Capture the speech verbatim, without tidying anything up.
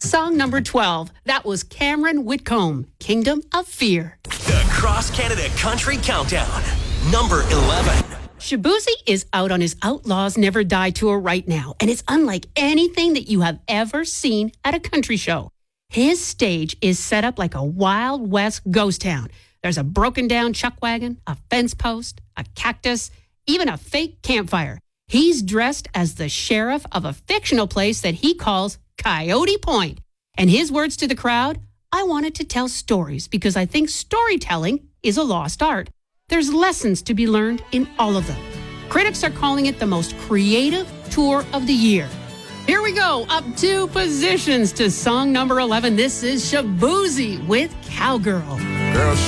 Song number twelve. That was Cameron Whitcomb, Kingdom of Fear. The Cross Canada Country Countdown. Number eleven. Shaboozey is out on his Outlaws Never Die tour right now, and it's unlike anything that you have ever seen at a country show. His stage is set up like a Wild West ghost town. There's a broken down chuck wagon, a fence post, a cactus, even a fake campfire. He's dressed as the sheriff of a fictional place that he calls Coyote Point. And his words to the crowd, I wanted to tell stories because I think storytelling is a lost art. There's lessons to be learned in all of them. Critics are calling it the most creative tour of the year. Here we go, up two positions to song number eleven. This is Shaboozey with Cowgirl. Girl,